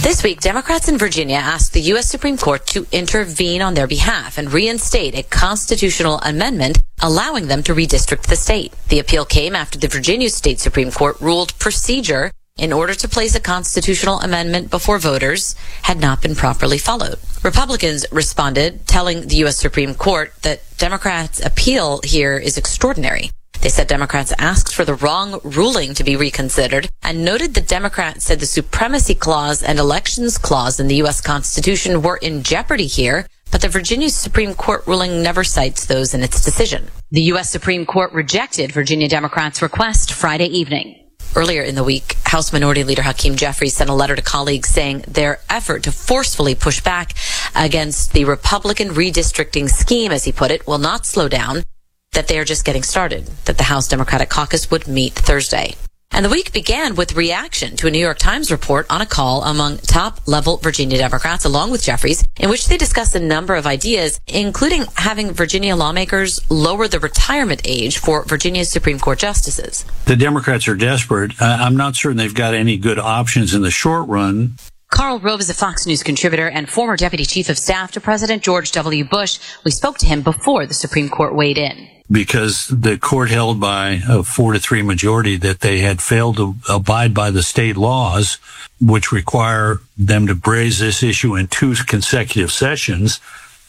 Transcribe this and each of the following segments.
This week, Democrats in Virginia asked the U.S. Supreme Court to intervene on their behalf and reinstate a constitutional amendment allowing them to redistrict the state. The appeal came after the Virginia State Supreme Court ruled procedure in order to place a constitutional amendment before voters had not been properly followed. Republicans responded, telling the U.S. Supreme Court that Democrats' appeal here is extraordinary. They said Democrats asked for the wrong ruling to be reconsidered and noted that Democrats said the Supremacy Clause and Elections Clause in the U.S. Constitution were in jeopardy here, but the Virginia Supreme Court ruling never cites those in its decision. The U.S. Supreme Court rejected Virginia Democrats' request Friday evening. Earlier in the week, House Minority Leader Hakeem Jeffries sent a letter to colleagues saying their effort to forcefully push back against the Republican redistricting scheme, as he put it, will not slow down, that they are just getting started, that the House Democratic Caucus would meet Thursday. And the week began with reaction to a New York Times report on a call among top-level Virginia Democrats, along with Jeffries, in which they discussed a number of ideas, including having Virginia lawmakers lower the retirement age for Virginia's Supreme Court justices. The Democrats are desperate. I'm not certain they've got any good options in the short run. Karl Rove is a Fox News contributor and former Deputy Chief of Staff to President George W. Bush. We spoke to him before the Supreme Court weighed in. Because the court held by a 4-3 majority that they had failed to abide by the state laws, which require them to raise this issue in 2 consecutive sessions.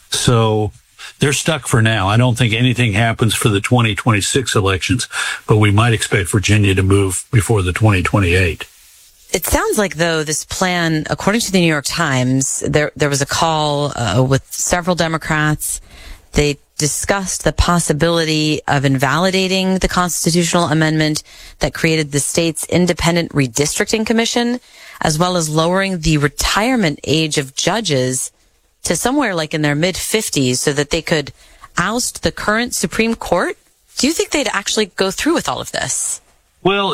So they're stuck for now. I don't think anything happens for the 2026 elections, but we might expect Virginia to move before the 2028. It sounds like, though, this plan, according to the New York Times, there was a call with several Democrats. They discussed the possibility of invalidating the constitutional amendment that created the state's independent redistricting commission, as well as lowering the retirement age of judges to somewhere like in their mid-50s so that they could oust the current Supreme Court. Do you think they'd actually go through with all of this? Well,